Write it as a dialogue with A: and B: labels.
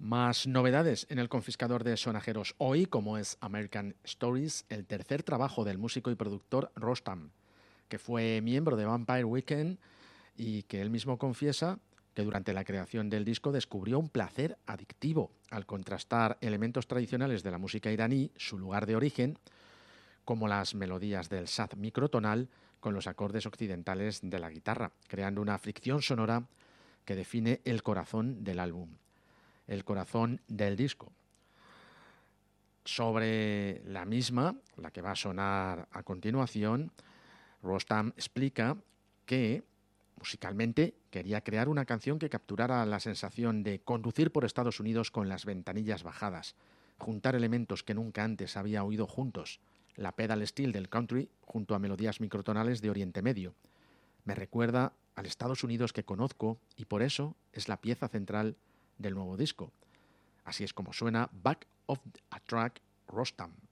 A: Más novedades en el confiscador de sonajeros hoy, como es American Stories, el tercer trabajo del músico y productor Rostam, que fue miembro de Vampire Weekend y que él mismo confiesa que durante la creación del disco descubrió un placer adictivo al contrastar elementos tradicionales de la música iraní, su lugar de origen, como las melodías del saz microtonal, con los acordes occidentales de la guitarra, creando una fricción sonora que define el corazón del álbum, el corazón del disco. Sobre la misma, la que va a sonar a continuación, Rostam explica que musicalmente quería crear una canción que capturara la sensación de conducir por Estados Unidos con las ventanillas bajadas, juntar elementos que nunca antes había oído juntos, la pedal steel del country junto a melodías microtonales de Oriente Medio. Me recuerda al Estados Unidos que conozco y por eso es la pieza central del nuevo disco. Así es como suena Back of a Track Rostam.